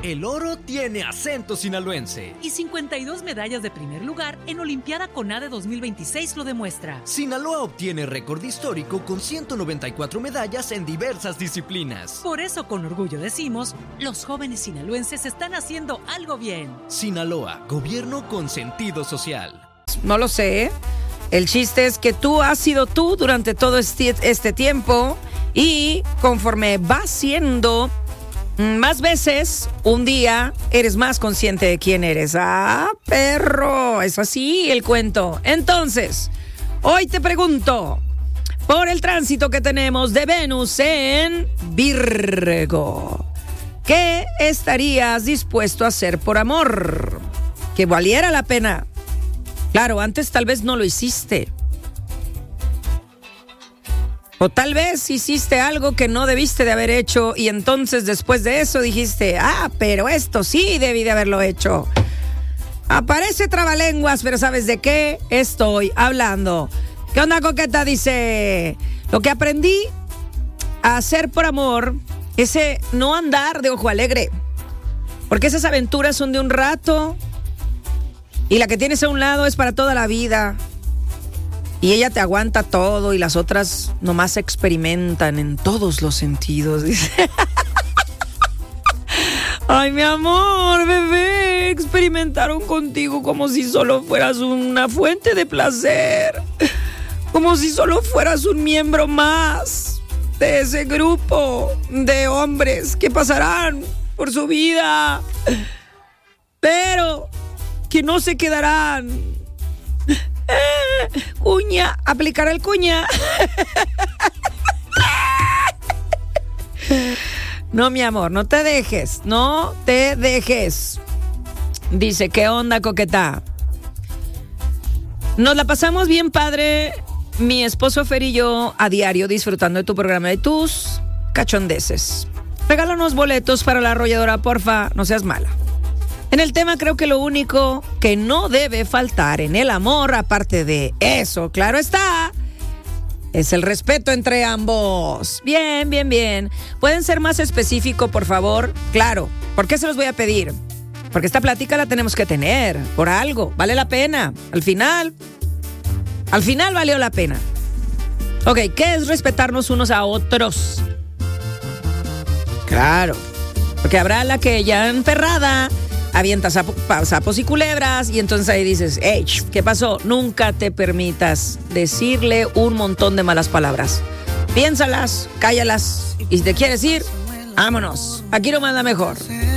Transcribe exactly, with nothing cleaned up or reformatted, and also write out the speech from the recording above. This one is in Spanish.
El oro tiene acento sinaloense. Y cincuenta y dos medallas de primer lugar en Olimpiada CONADE dos mil veintiséis lo demuestra. Sinaloa obtiene récord histórico con ciento noventa y cuatro medallas en diversas disciplinas. Por eso con orgullo decimos, los jóvenes sinaloenses están haciendo algo bien. Sinaloa, gobierno con sentido social. No lo sé. El chiste es que tú has sido tú durante todo este, este tiempo y conforme vas siendo más veces, un día eres más consciente de quién eres. ¡Ah, perro! Es así el cuento. Entonces, hoy te pregunto, por el tránsito que tenemos de Venus en Virgo, ¿qué estarías dispuesto a hacer por amor? Que valiera la pena. Claro, antes tal vez no lo hiciste. O tal vez hiciste algo que no debiste de haber hecho y entonces después de eso dijiste, ah, pero esto sí debí de haberlo hecho. Aparece trabalenguas, pero ¿sabes de qué estoy hablando? ¿Qué onda, coqueta? Dice, lo que aprendí a hacer por amor es eh, no andar de ojo alegre. Porque esas aventuras son de un rato y la que tienes a un lado es para toda la vida. Y ella te aguanta todo y las otras nomás experimentan en todos los sentidos, dice. Ay, mi amor, bebé, experimentaron contigo como si solo fueras una fuente de placer. Como si solo fueras un miembro más de ese grupo de hombres que pasarán por su vida, pero que no se quedarán. Eh, cuña, aplicar el cuña. No, mi amor, no te dejes, no te dejes. Dice, ¿qué onda, coqueta? Nos la pasamos bien padre, mi esposo Fer y yo, a diario disfrutando de tu programa de tus cachondeces. Regálanos boletos para la arrolladora, porfa, no seas mala. En el tema creo que lo único que no debe faltar en el amor, aparte de eso, claro está, es el respeto entre ambos. Bien, bien, bien. ¿Pueden ser más específicos, por favor? Claro. ¿Por qué se los voy a pedir? Porque esta plática la tenemos que tener, por algo. Vale la pena. Al final, al final valió la pena. Ok, ¿qué es respetarnos unos a otros? Claro. Porque habrá la que ya emperrada avienta sapo, sapos y culebras y entonces ahí dices, hey, ¿qué pasó? Nunca te permitas decirle un montón de malas palabras. Piénsalas, cállalas y si te quieres ir, vámonos. Aquí nomás la mejor.